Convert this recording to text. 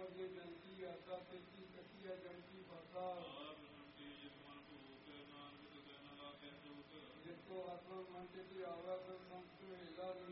ਅਗੇ ਜਨਤੀ ਆਸਾ ਤੇਤੀ ਕਟਿਆ ਜਨਤੀ ਭਾਸਾ ਜਿਸਕੋ ਆਤਮਾ ਮਨ ਤੇ ਆਵਾ ਕਰ ਸੰਤ ਹਿਲਾ